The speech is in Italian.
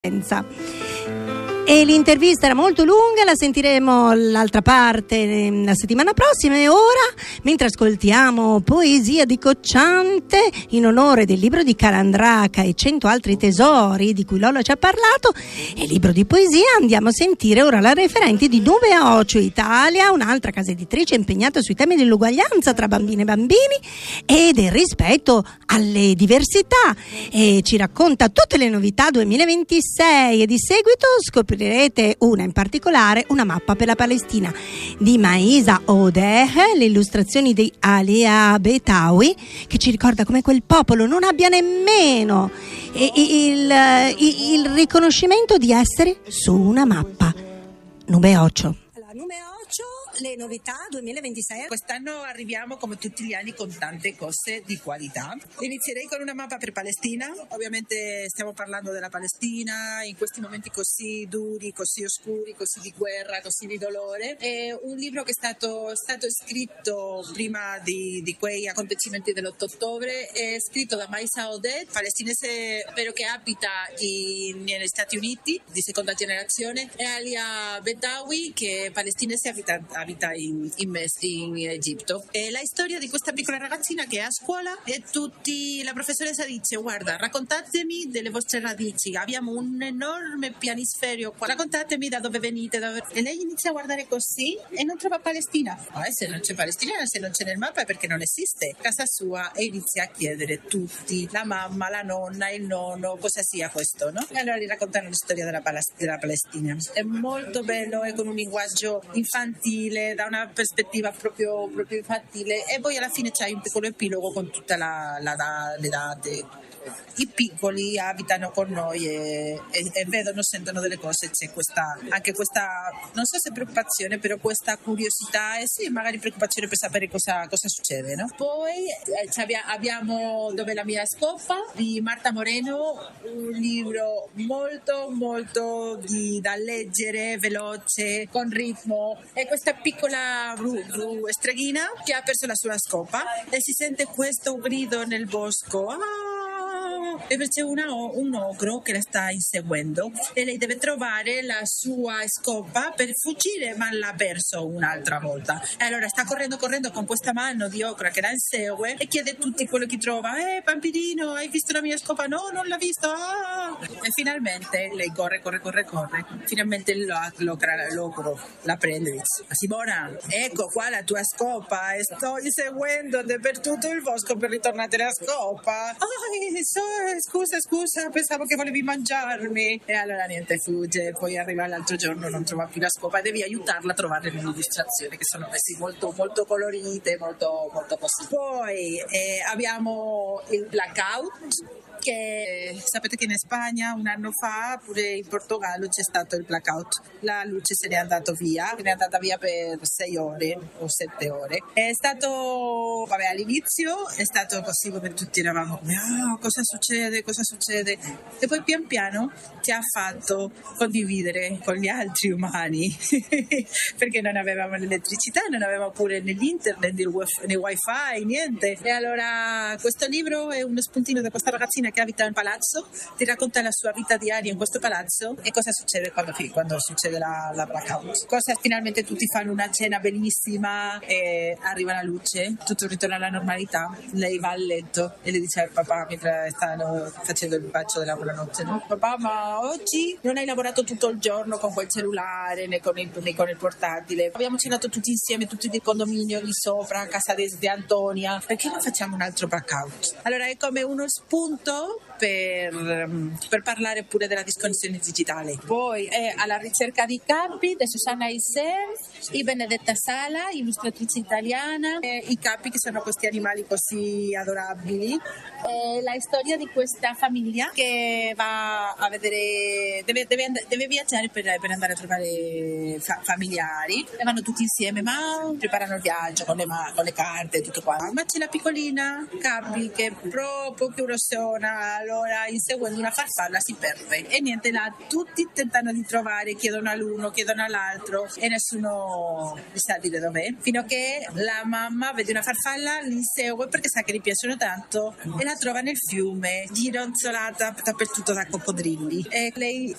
Vicenza. E l'intervista era molto lunga, la sentiremo l'altra parte la settimana prossima. E ora, mentre ascoltiamo poesia di Cocciante in onore del libro di Calandraca e 100 altri tesori di cui Lola ci ha parlato, e libro di poesia, andiamo a sentire ora la referente di Nube a Ocio Italia, un'altra casa editrice impegnata sui temi dell'uguaglianza tra bambine e bambini e del rispetto alle diversità, e ci racconta tutte le novità 2026 e di seguito scoprirete una in particolare, una mappa per la Palestina di Maisa Odeh, le illustrazioni di Alia Betawi, che ci ricorda come quel popolo non abbia nemmeno il riconoscimento di essere su una mappa. Nube Ocio. Nube Ocio, le novità 2026. Quest'anno arriviamo come tutti gli anni con tante cose di qualità. Inizierei con una mappa per Palestina. Ovviamente stiamo parlando della Palestina in questi momenti così duri, così oscuri, così di guerra, così di dolore. È un libro che è stato scritto prima di quei acontecimenti dell'8 ottobre. È scritto da Maisa Odeh, palestinese però che abita negli Stati Uniti, di seconda generazione, e Alia Betawi, che è palestinese, abita in Egitto. È la storia di questa piccola ragazzina che è a scuola e la professoressa dice: guarda, raccontatemi delle vostre radici, abbiamo un enorme pianisferio qua, raccontatemi da dove venite, e lei inizia a guardare così e non trova Palestina. Se non c'è Palestina, se non c'è nel mappa è perché non esiste. Casa sua, e inizia a chiedere tutti, la mamma, la nonna, il nonno, cosa sia questo, no? E allora gli raccontano la storia della Palestina. È molto bello, è con un linguaggio infantile, da una prospettiva proprio infantile, e poi alla fine c'hai un piccolo epilogo con tutta le date. I piccoli abitano con noi e vedono, sentono delle cose. C'è anche questa, non so se preoccupazione, però questa curiosità e sì, magari preoccupazione per sapere cosa succede, no? Poi abbiamo Dove la mia scopa di Marta Moreno, un libro molto molto da leggere, veloce, con ritmo. È questa piccola streghina che ha perso la sua scopa e si sente questo grido nel bosco. E c'è un ogro che la sta inseguendo e lei deve trovare la sua scopa per fuggire, ma l'ha perso un'altra volta. E allora sta correndo con questa mano di ogro che la insegue e chiede a tutti quello che trova: bambino, hai visto la mia scopa? No, non l'ha visto. E finalmente lei corre. Finalmente l'ogro la prende e dice: Simona, ecco qua la tua scopa, e sto inseguendo per tutto il bosco per ritornare la scopa. Scusa, pensavo che volevi mangiarmi. E allora niente, fugge, poi arriva l'altro giorno, non trova più la scopa, devi aiutarla a trovare le illustrazioni che sono molto, molto colorite, molto, molto così. Poi abbiamo il blackout, che sapete che in Spagna un anno fa, pure in Portogallo, c'è stato il blackout. La luce se n'è andata via per 6 ore o 7 ore. È stato, all'inizio è stato così, come tutti eravamo come: cosa succede? E poi pian piano ci ha fatto condividere con gli altri umani perché non avevamo l'elettricità, non avevamo pure nell'internet, né wifi, niente. E allora questo libro è uno spuntino da questa ragazzina che abita in palazzo, ti racconta la sua vita diaria in questo palazzo e cosa succede quando succede la blackout. Finalmente tutti fanno una cena bellissima e arriva la luce, tutto ritorna alla normalità. Lei va a letto e le dice al papà, mentre stanno facendo il bacio della buonanotte: no? Papà, ma oggi non hai lavorato tutto il giorno con quel cellulare né con il portatile? Abbiamo cenato tutti insieme, tutti del condominio lì sopra, a casa di Antonia, perché non facciamo un altro blackout? Allora è come uno spunto per parlare pure della disconnessione digitale. Poi è Alla ricerca di capi di Susanna Isser e Benedetta Sala, illustratrice italiana. I capi, che sono questi animali così adorabili. La storia di questa famiglia che va a vedere, deve viaggiare per andare a trovare familiari, e vanno tutti insieme, ma preparano il viaggio con le carte e tutto qua. Ma c'è la piccolina Capi che è proprio curiosona, allora inseguendo una farfalla si perde e niente, là tutti tentano di trovare, chiedono all'uno, chiedono all'altro e nessuno sa dire dov'è, fino a che la mamma vede una farfalla, l'insegue perché sa che gli piacciono tanto e la trova nel fiume, gironzolata dappertutto da coccodrilli, e lei